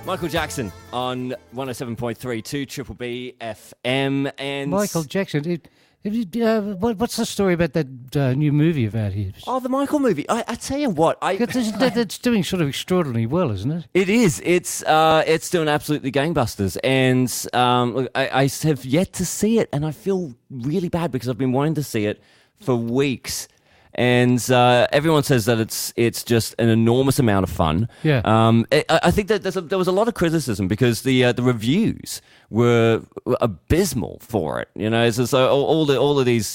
Michael Jackson on 107.32 Triple B FM. And Michael Jackson. What's the story about that new movie about him? Oh, the Michael movie. I tell you what, that's doing sort of extraordinarily well, isn't it? It is. It's doing absolutely gangbusters, and look, I have yet to see it, and I feel really bad because I've been wanting to see it for weeks. And everyone says that it's just an enormous amount of fun. Yeah. I think that there was a lot of criticism because the reviews were abysmal for it. You know, so all of these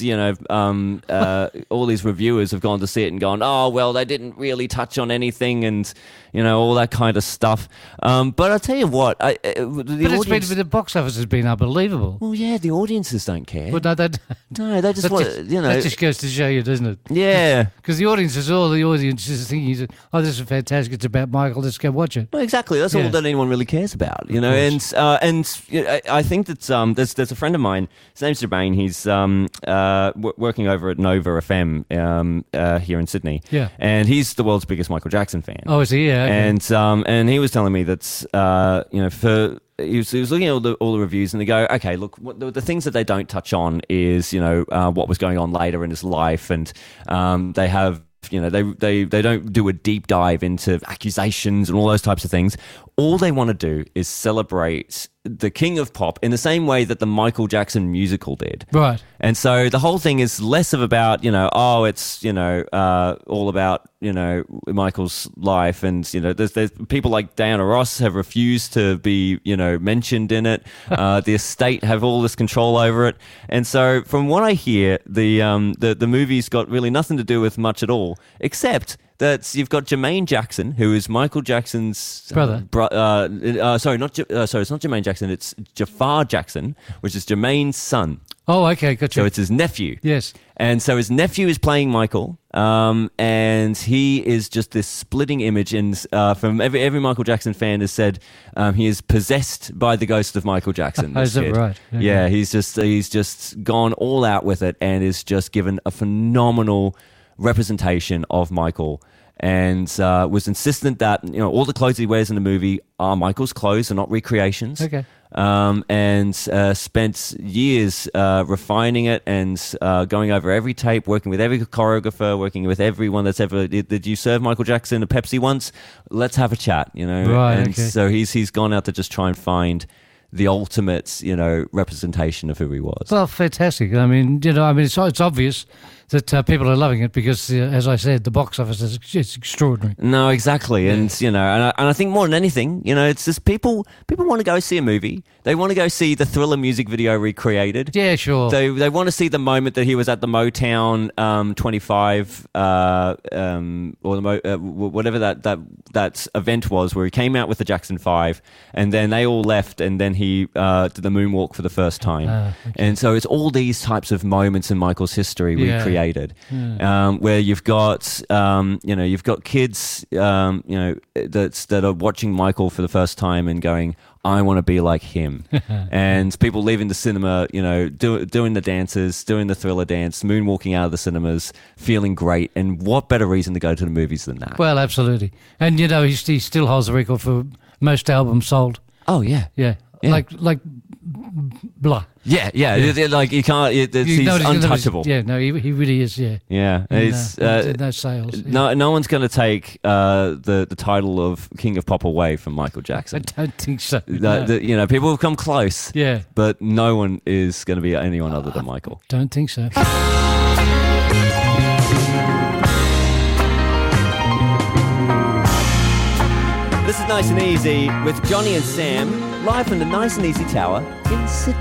all these reviewers have gone to see it and gone, oh well, they didn't really touch on anything, and all that kind of stuff. But I tell you what, the box office has been unbelievable. Well, yeah, the audiences don't care. Well, no, they just want that just goes to show you, doesn't it? Yeah, because the audience is thinking, oh, this is fantastic. It's about Michael. Let's go watch it. Well, exactly. That's all that anyone really cares about, And I think that there's a friend of mine. His name's Jermaine. He's working over at Nova FM here in Sydney. Yeah, and he's the world's biggest Michael Jackson fan. Oh, is he? Yeah. Okay. And he was telling me that he was looking at all the reviews, and they go, okay, look, the things that they don't touch on is what was going on later in his life, and they have. They don't do a deep dive into accusations and all those types of things. All they want to do is celebrate the king of pop in the same way that the Michael Jackson musical did. Right. And so the whole thing is less of about, it's, all about, Michael's life. And, there's people like Diana Ross have refused to be, mentioned in it. The estate have all this control over it. And so from what I hear, the movie's got really nothing to do with much at all, except that you've got Jermaine Jackson, who is Michael Jackson's brother. It's not Jermaine Jackson. It's Jafar Jackson, which is Jermaine's son. Oh, okay, gotcha. So it's his nephew. Yes. And so his nephew is playing Michael, and he is just this splitting image. And from every Michael Jackson fan has said he is possessed by the ghost of Michael Jackson. Is that right? Okay. Yeah, he's just gone all out with it, and is just given a phenomenal representation of Michael, and was insistent that all the clothes he wears in the movie are Michael's clothes and not recreations. Okay. And spent years refining it and going over every tape, working with every choreographer, working with everyone that's ever. Did you serve Michael Jackson a Pepsi once? Let's have a chat. Right. And okay. so he's gone out to just try and find the ultimate, representation of who he was. Well, fantastic. I mean, it's obvious that people are loving it because, as I said, the box office is extraordinary. No, exactly, yeah. And I think more than anything, it's just people want to go see a movie. They want to go see the Thriller music video recreated. Yeah, sure. They want to see the moment that he was at the Motown 25 or the whatever that event was, where he came out with the Jackson 5, and then they all left, and then he did the moonwalk for the first time. Okay. And so it's all these types of moments in Michael's history recreated. Where you've got you've got kids that are watching Michael for the first time and going, I want to be like him. And people leaving the cinema, doing the dances, doing the Thriller dance, moonwalking out of the cinemas, feeling great. And what better reason to go to the movies than that? Well, absolutely. And he still holds the record for most albums sold. Oh yeah, yeah. Like blah. Yeah. Like he's untouchable. He really is. Yeah. It's those sales. No one's going to take the title of King of Pop away from Michael Jackson. I don't think so. People have come close. Yeah, but no one is going to be anyone other than Michael. Don't think so. This is Nice and Easy with Johnny and Sam, live from the Nice and Easy Tower in Sydney.